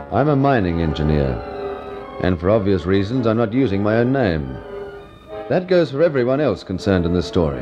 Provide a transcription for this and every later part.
I'm a mining engineer, and for obvious reasons, I'm not using my own name. That goes for everyone else concerned in this story.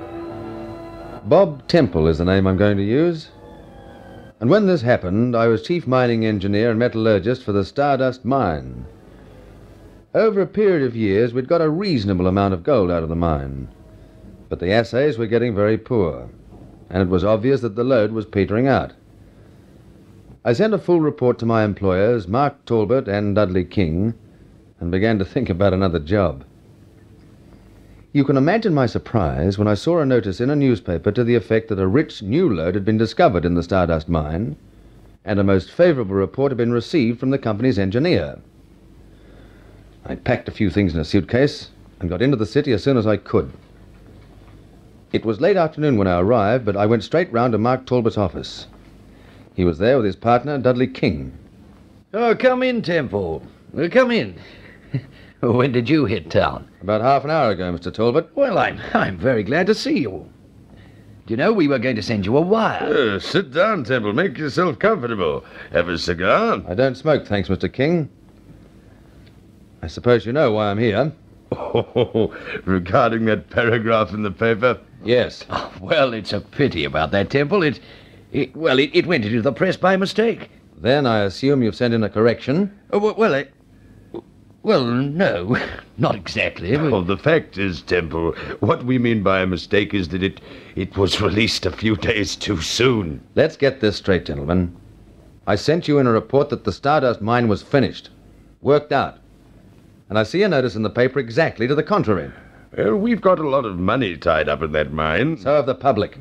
Bob Temple is the name I'm going to use. And when this happened, I was chief mining engineer and metallurgist for the Stardust Mine. Over a period of years, we'd got a reasonable amount of gold out of the mine. But the assays were getting very poor, and it was obvious that the lode was petering out. I sent a full report to my employers, Mark Talbot and Dudley King, and began to think about another job. You can imagine my surprise when I saw a notice in a newspaper to the effect that a rich new lode had been discovered in the Stardust Mine, and a most favorable report had been received from the company's engineer. I packed a few things in a suitcase and got into the city as soon as I could. It was late afternoon when I arrived, but I went straight round to Mark Talbot's office. He was there with his partner, Dudley King. Oh, come in, Temple. Come in. When did you hit town? About half an hour ago, Mr. Talbot. Well, I'm very glad to see you. Do you know, we were going to send you a wire. Sit down, Temple. Make yourself comfortable. Have a cigar? I don't smoke, thanks, Mr. King. I suppose you know why I'm here. Oh, regarding that paragraph in the paper? Yes. Oh, well, it's a pity about that, Temple. It went into the press by mistake. Then I assume you've sent in a correction? Well, no, not exactly. Well, the fact is, Temple, what we mean by a mistake is that it was released a few days too soon. Let's get this straight, gentlemen. I sent you in a report that the Stardust Mine was finished, worked out. And I see a notice in the paper exactly to the contrary. Well, we've got a lot of money tied up in that mine. So have the public.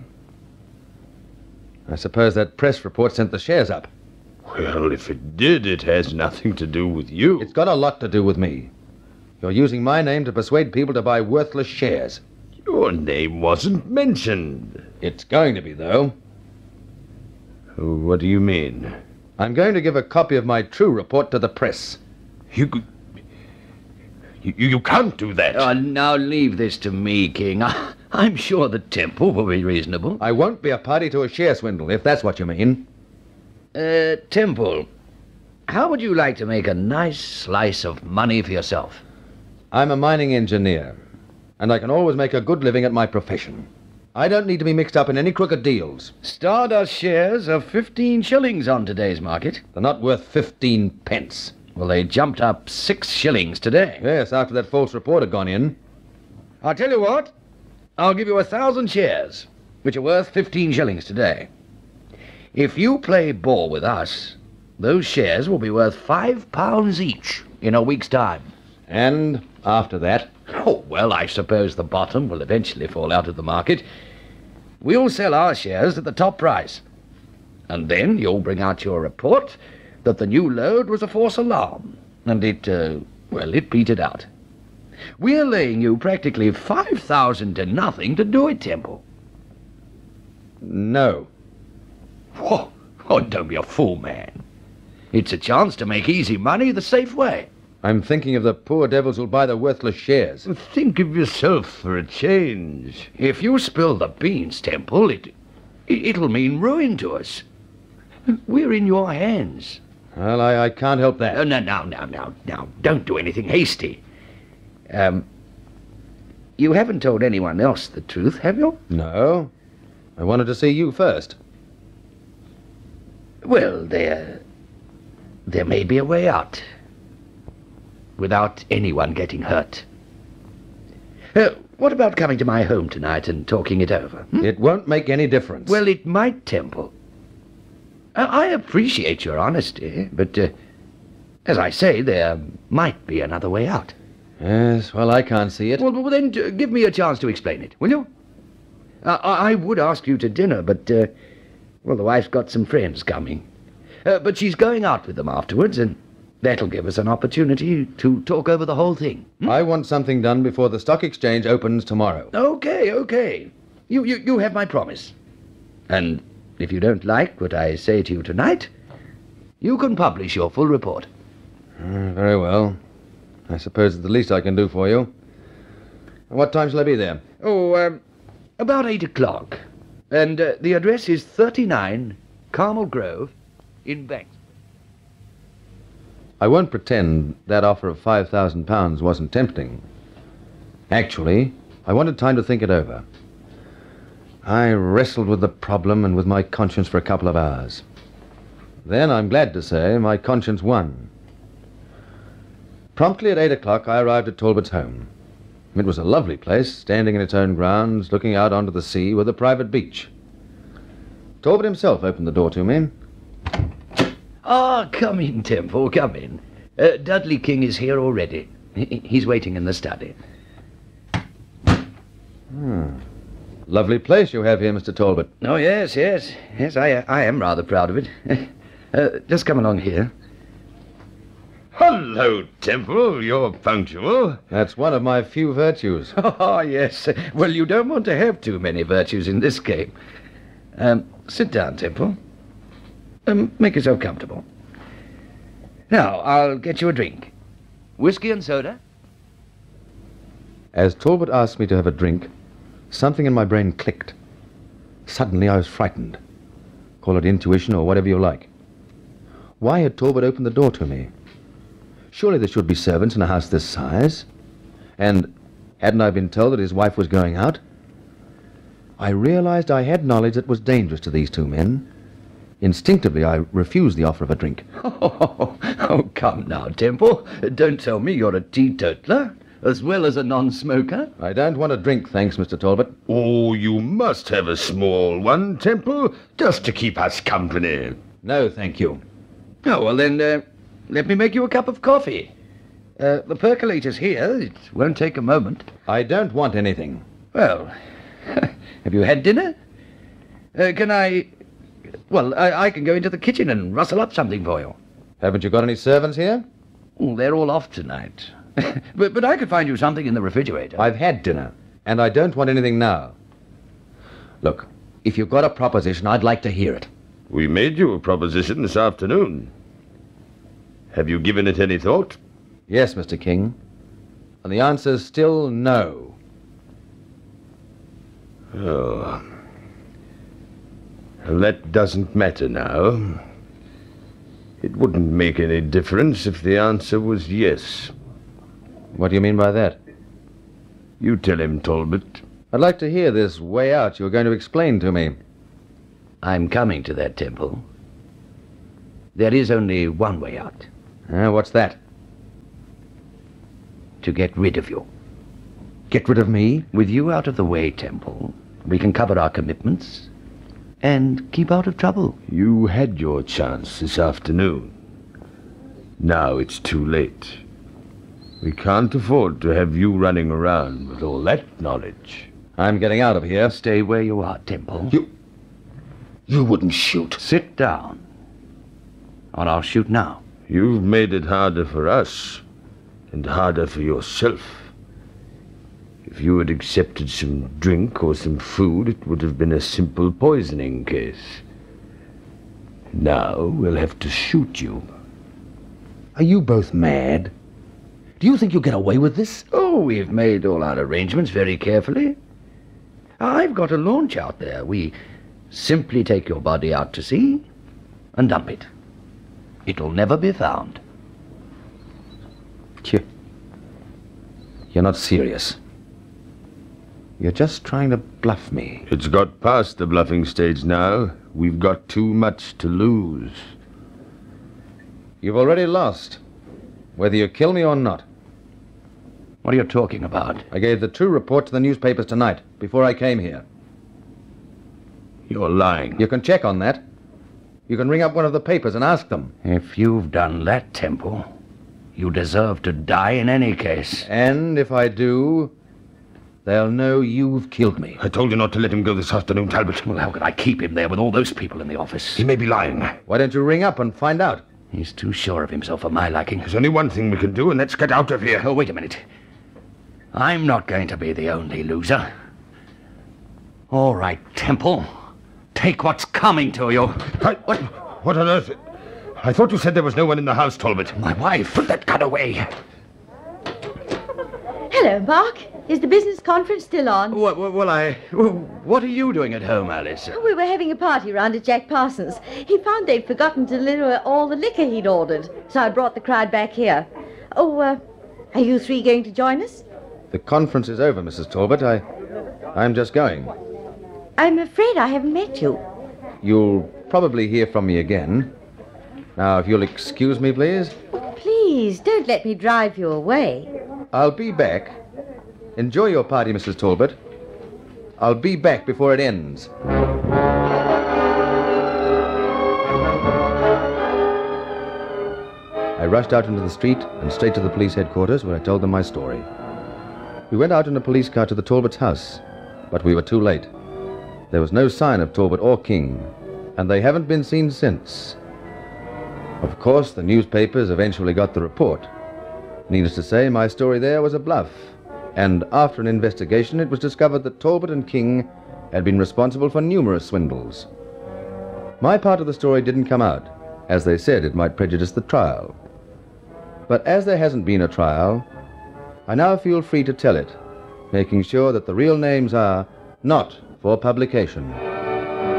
I suppose that press report sent the shares up. Well, if it did, it has nothing to do with you. It's got a lot to do with me. You're using my name to persuade people to buy worthless shares. Your name wasn't mentioned. It's going to be, though. What do you mean? I'm going to give a copy of my true report to the press. You can't do that. Oh, now leave this to me, King. I'm sure the Temple will be reasonable. I won't be a party to a share swindle, if that's what you mean. Temple, how would you like to make a nice slice of money for yourself? I'm a mining engineer, and I can always make a good living at my profession. I don't need to be mixed up in any crooked deals. Stardust shares are 15 shillings on today's market. They're not worth 15 pence. Well, they jumped up 6 shillings today. Yes, after that false report had gone in. I'll tell you what. I'll give you 1,000 shares, which are worth 15 shillings today. If you play ball with us, those shares will be worth £5 each in a week's time. And after that? Oh, well, I suppose the bottom will eventually fall out of the market. We'll sell our shares at the top price. And then you'll bring out your report that the new lode was a false alarm, and it beat it out. We're laying you practically 5,000 to nothing to do it, Temple. No. Whoa. Oh, don't be a fool, man. It's a chance to make easy money the safe way. I'm thinking of the poor devils who'll buy the worthless shares. Think of yourself for a change. If you spill the beans, Temple, it'll mean ruin to us. We're in your hands. Well, I can't help that. Now, don't do anything hasty. You haven't told anyone else the truth, have you? No. I wanted to see you first. Well, there may be a way out. Without anyone getting hurt. What about coming to my home tonight and talking it over? It won't make any difference. Well, it might, Temple. I appreciate your honesty, but, as I say, there might be another way out. Yes, well, I can't see it. Well, then give me a chance to explain it, will you? I would ask you to dinner, but, the wife's got some friends coming. But she's going out with them afterwards, and that'll give us an opportunity to talk over the whole thing. I want something done before the stock exchange opens tomorrow. Okay. You have my promise. And if you don't like what I say to you tonight, you can publish your full report. Very well. I suppose it's the least I can do for you. What time shall I be there? About 8 o'clock. And the address is 39 Carmel Grove in Banks. I won't pretend that offer of £5,000 wasn't tempting. Actually, I wanted time to think it over. I wrestled with the problem and with my conscience for a couple of hours. Then, I'm glad to say, my conscience won. Promptly at 8 o'clock, I arrived at Talbot's home. It was a lovely place, standing in its own grounds, looking out onto the sea with a private beach. Talbot himself opened the door to me. Ah, come in, Temple, come in. Dudley King is here already. He's waiting in the study. Lovely place you have here, Mr. Talbot. Oh, yes, I am rather proud of it. Just come along here. Hello, Temple. You're punctual. That's one of my few virtues. Oh, yes. Well, you don't want to have too many virtues in this game. Sit down, Temple. Make yourself comfortable. Now, I'll get you a drink. Whiskey and soda? As Talbot asked me to have a drink, something in my brain clicked. Suddenly I was frightened. Call it intuition or whatever you like. Why had Talbot opened the door to me? Surely there should be servants in a house this size. And hadn't I been told that his wife was going out? I realized I had knowledge that was dangerous to these two men. Instinctively, I refused the offer of a drink. Oh, come now, Temple. Don't tell me you're a teetotaler, as well as a non-smoker. I don't want a drink, thanks, Mr. Talbot. Oh, you must have a small one, Temple, just to keep us company. No, thank you. Oh, well then, let me make you a cup of coffee. The percolator's here. It won't take a moment. I don't want anything. Well, have you had dinner? Can I... Well, I can go into the kitchen and rustle up something for you. Haven't you got any servants here? Oh, they're all off tonight. but I could find you something in the refrigerator. I've had dinner, and I don't want anything now. Look, if you've got a proposition, I'd like to hear it. We made you a proposition this afternoon. Have you given it any thought? Yes, Mr. King. And the answer's still no. Oh. Well, that doesn't matter now. It wouldn't make any difference if the answer was yes. What do you mean by that? You tell him, Talbot. I'd like to hear this way out you're going to explain to me. I'm coming to that, Temple. There is only one way out. What's that? To get rid of you. Get rid of me? With you out of the way, Temple, we can cover our commitments and keep out of trouble. You had your chance this afternoon. Now it's too late. We can't afford to have you running around with all that knowledge. I'm getting out of here. Stay where you are, Temple. You wouldn't shoot. Sit down, or I'll shoot now. You've made it harder for us, and harder for yourself. If you had accepted some drink or some food, it would have been a simple poisoning case. Now we'll have to shoot you. Are you both mad? Do you think you'll get away with this? Oh, we've made all our arrangements very carefully. I've got a launch out there. We simply take your body out to sea and dump it. It'll never be found. You're not serious. You're just trying to bluff me. It's got past the bluffing stage now. We've got too much to lose. You've already lost, whether you kill me or not. What are you talking about? I gave the true report to the newspapers tonight, before I came here. You're lying. You can check on that. You can ring up one of the papers and ask them. If you've done that, Temple, you deserve to die in any case. And if I do, they'll know you've killed me. I told you not to let him go this afternoon, Talbot. Well, how could I keep him there with all those people in the office? He may be lying. Why don't you ring up and find out? He's too sure of himself for my liking. There's only one thing we can do, and that's get out of here. Oh, wait a minute. I'm not going to be the only loser. All right, Temple. Take what's coming to you. What on earth? I thought you said there was no one in the house, Talbot. My wife. Put that gun away. Hello, Mark. Is the business conference still on? What are you doing at home, Alice? We were having a party round at Jack Parsons. He found they'd forgotten to deliver all the liquor he'd ordered, so I brought the crowd back here. Are you three going to join us? The conference is over, Mrs. Talbot. I'm just going. I'm afraid I haven't met you. You'll probably hear from me again. Now, if you'll excuse me, please. Oh, please, don't let me drive you away. I'll be back. Enjoy your party, Mrs. Talbot. I'll be back before it ends. I rushed out into the street and straight to the police headquarters, where I told them my story. We went out in a police car to the Talbots' house, but we were too late. There was no sign of Talbot or King, and they haven't been seen since. Of course, the newspapers eventually got the report. Needless to say, my story there was a bluff, and after an investigation, it was discovered that Talbot and King had been responsible for numerous swindles. My part of the story didn't come out, as they said it might prejudice the trial. But as there hasn't been a trial, I now feel free to tell it, making sure that the real names are not for publication.